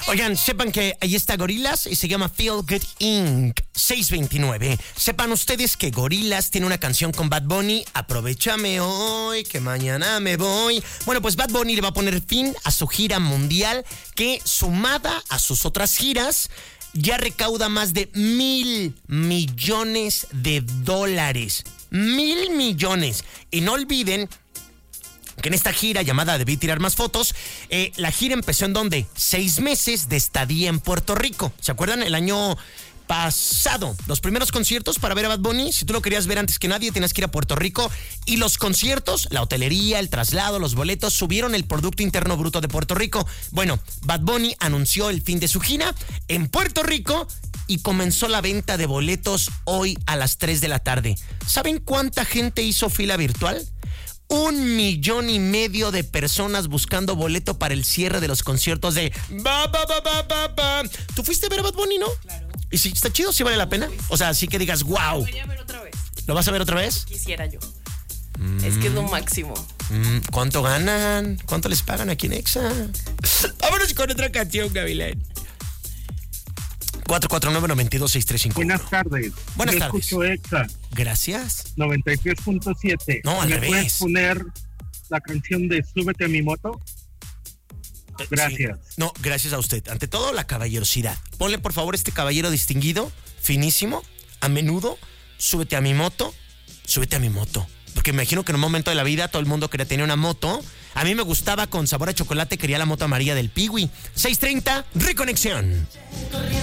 Oigan, sepan que ahí está Gorillaz y se llama Feel Good Inc. 629. Sepan ustedes que Gorillaz tiene una canción con Bad Bunny, Aprovechame hoy, que mañana me voy. Bueno, pues Bad Bunny le va a poner fin a su gira mundial, que sumada a sus otras giras, ya recauda más de $1,000 millones. 1,000 millones. Y no olviden que en esta gira llamada Debí Tirar Más Fotos, la gira empezó en donde 6 meses de estadía en Puerto Rico. ¿Se acuerdan? El año pasado, los primeros conciertos para ver a Bad Bunny, si tú lo querías ver antes que nadie, tenías que ir a Puerto Rico. Y los conciertos, la hotelería, el traslado, los boletos, subieron el Producto Interno Bruto de Puerto Rico. Bueno, Bad Bunny anunció el fin de su gira en Puerto Rico y comenzó la venta de boletos hoy a las 3 de la tarde. ¿Saben cuánta gente hizo fila virtual? 1,5 millones de personas buscando boleto para el cierre de los conciertos de ¿Tú fuiste a ver a Bad Bunny, no? Claro. ¿Y si está chido? ¿Sí vale la pena? O sea, sí que digas, wow. Lo voy a ver otra vez. ¿Lo vas a ver otra vez? Quisiera yo. Es que es lo máximo. ¿Cuánto ganan? ¿Cuánto les pagan aquí en Exa? Vámonos con otra canción, Gavilán. 449-92-635. Buenas tardes. Buenas Yo tardes. escucho Exa Gracias. 93.7. No, al ¿Me revés. puedes poner la canción de Súbete a mi moto? Gracias. Sí. No, gracias a usted. Ante todo, la caballerosidad. Ponle, por favor, este caballero distinguido, finísimo, a menudo, súbete a mi moto. Porque me imagino que en un momento de la vida todo el mundo quería tener una moto. A mí me gustaba con sabor a chocolate, quería la moto amarilla del Piwi. 630, Reconexión.